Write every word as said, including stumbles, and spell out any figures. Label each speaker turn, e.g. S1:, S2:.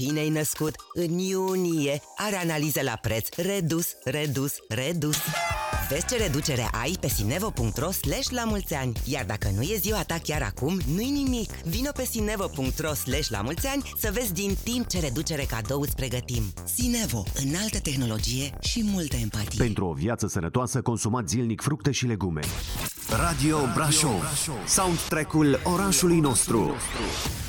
S1: cine-i născut în iunie are analiză la preț redus, redus, redus. Vezi ce reducere ai pe sinevo punct ro slash la mulți ani. Iar dacă nu e ziua ta chiar acum, nu-i nimic. Vino pe sinevo punct ro slash la mulți ani să vezi din timp ce reducere cadou îți pregătim. Sinevo, înaltă tehnologie și multă empatie.
S2: Pentru o viață sănătoasă, consumați zilnic fructe și legume.
S3: Radio Brașov, soundtrack-ul orașului nostru.